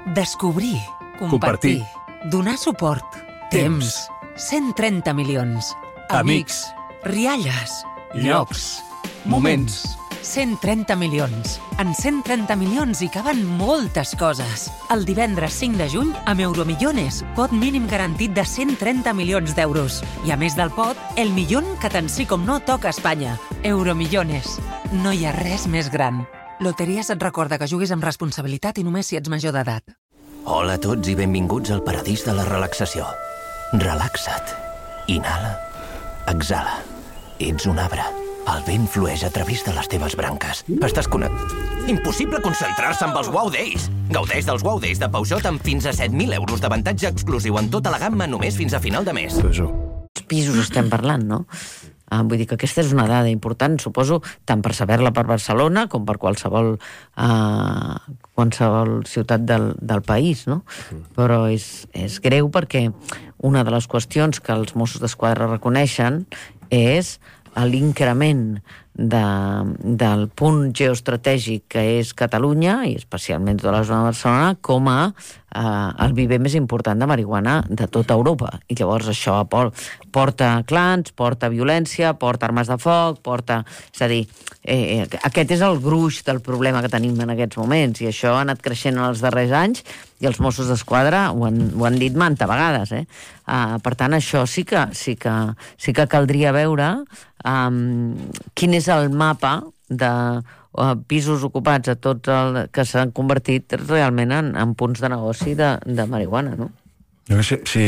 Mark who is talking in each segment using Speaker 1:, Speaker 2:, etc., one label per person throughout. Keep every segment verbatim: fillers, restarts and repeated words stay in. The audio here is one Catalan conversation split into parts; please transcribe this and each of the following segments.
Speaker 1: Descobrir, compartir, donar suport, temps, cent trenta milions, amics, rialles, llocs, moments, cent trenta milions. En cent trenta milions hi caben moltes coses. El divendres cinc de juny, amb Euromillones, pot mínim garantit de cent trenta milions d'euros. I a més del pot, el millón que tant sí com no toca a Espanya. Euromillones. No hi ha res més gran. Loteries et recorda que juguis amb responsabilitat i només si ets major d'edat.
Speaker 2: Hola a tots i benvinguts al paradís de la relaxació. Relaxa't. Inhala. Exhala. Ets un arbre. El vent flueix a través de les teves branques. Estàs connectat. Impossible concentrar-se amb els Wow Days. Gaudeix dels Wow Days de Peugeot amb fins a set mil euros d'avantatge exclusiu en tota la gamma només fins a final de mes.
Speaker 3: Els pisos estem parlant, no? Ah, vull dir que aquesta és una dada important, suposo, tant per saber-la per Barcelona com per qualsevol, uh, qualsevol ciutat del, del país, no? Però és, és greu perquè una de les qüestions que els Mossos d'Esquadra reconeixen és l'increment de, del punt geoestratègic que és Catalunya, i especialment tota la zona de Barcelona, com a eh, el viver més important de marihuana de tota Europa. I llavors això porta clans, porta violència, porta armes de foc, porta... És a dir, eh, aquest és el gruix del problema que tenim en aquests moments, i això ha anat creixent en els darrers anys, i els Mossos d'Esquadra ho han, ho han dit manta vegades, eh? Uh, per tant, això sí que, sí que, sí que caldria veure um, quin és el mapa de uh, pisos ocupats a tots el, que s'han convertit realment en, en punts de negoci de, de marihuana, no?
Speaker 4: Si, si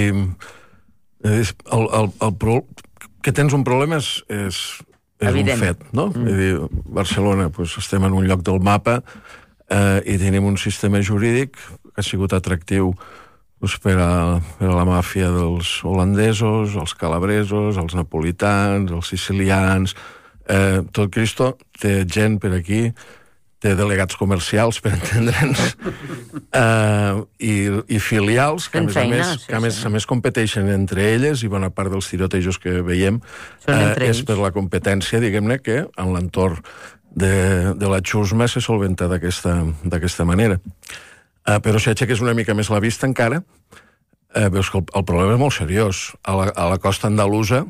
Speaker 4: és, el, el, el pro, que tens un problema és, és, és un fet, no? Mm. És dir, Barcelona, doncs, estem en un lloc del mapa eh, i tenim un sistema jurídic que ha sigut atractiu doncs, per, a, per a la màfia dels holandesos, els calabresos, els napolitans, els sicilians. Eh, tot Cristo té gent per aquí, té delegats comercials, per entendre'ns, eh, i, i filials que, a més, a més, que a més, a més competeixen entre elles, i bona part dels tirotejos que veiem eh, és per la competència, diguem-ne, que en l'entorn de, de la xusma se solventa d'aquesta d'aquesta manera. Uh, però si aixeques una mica més la vista encara, uh, veus que el, el problema és molt seriós. A la, a la costa andalusa,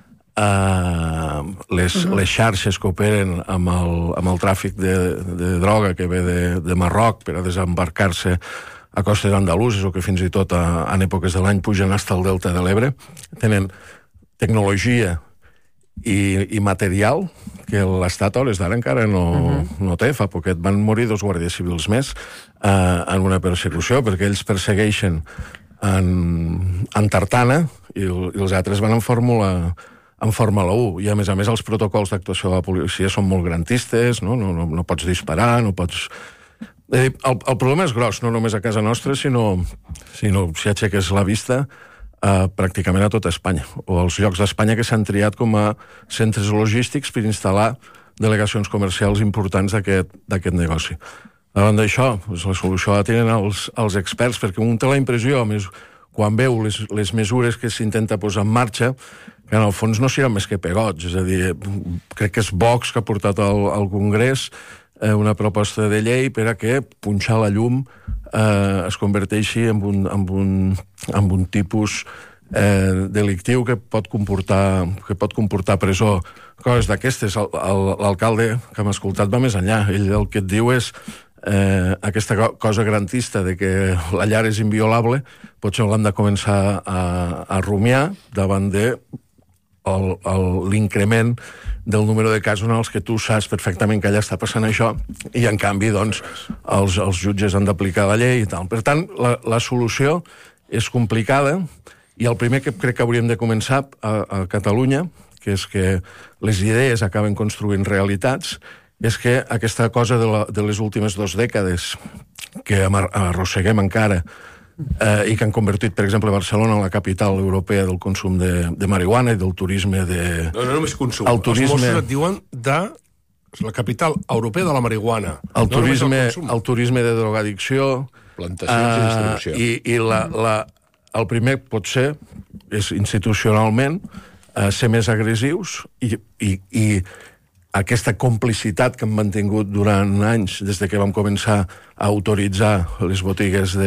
Speaker 4: uh, les, uh-huh. les xarxes que operen amb el, amb el tràfic de, de droga que ve de, de Marroc per a desembarcar-se a costes andaluses, o que fins i tot a, en èpoques de l'any pugen fins al delta de l'Ebre, tenen tecnologia i, i material que l'Estat a hores d'ara encara no, uh-huh. no té. Fa poquet van morir dos guàrdies civils més eh, en una persecució, perquè ells persegueixen en, en tartana i, i els altres van en Fórmula, en Fórmula u. I a més a més els protocols d'actuació de la policia són molt garantistes, no, no, no, no pots disparar, no pots... Eh, el, el problema és gros, no només a casa nostra, sinó, sinó si aixeques la vista... Uh, pràcticament a tota Espanya, o els llocs d'Espanya que s'han triat com a centres logístics per instal·lar delegacions comercials importants d'aquest negoci. Davant d'això, doncs la solució la tenen els, els experts, perquè un té la impressió, més, quan veu les, les mesures que s'intenta posar en marxa, que en el fons no seran més que pegots. És a dir, crec que és Vox que ha portat al, al Congrés eh, una proposta de llei per a que punxar la llum Eh, es converteixi en un, en un, en un tipus eh, delictiu que pot comportar, que pot comportar presó. Coses d'aquestes. L'alcalde que hem escoltat va més enllà. Ell el que et diu és eh, aquesta cosa garantista de que la llar és inviolable, potser l'hem de començar a, a rumiar davant de l'increment del número de casos en els que tu saps perfectament que allà està passant això i, en canvi, doncs, els, els jutges han d'aplicar la llei i tal. Per tant, la, la solució és complicada i el primer que crec que hauríem de començar a, a Catalunya, que és que les idees acaben construint realitats, és que aquesta cosa de, la, de les últimes dues dècades que arrosseguem encara Eh, i que han convertit, per exemple, Barcelona en la capital europea del consum de, de marihuana i del turisme de...
Speaker 5: No, no només consum.
Speaker 4: El turisme...
Speaker 5: Els Mossos et diuen de la capital europea de la marihuana.
Speaker 4: El, no turisme, el, el turisme de drogadicció...
Speaker 5: Plantacions uh, i distribució.
Speaker 4: I, i la, la, el primer, potser, és institucionalment uh, ser més agressius i, i, i aquesta complicitat que hem mantingut durant anys, des de que vam començar a autoritzar les botigues de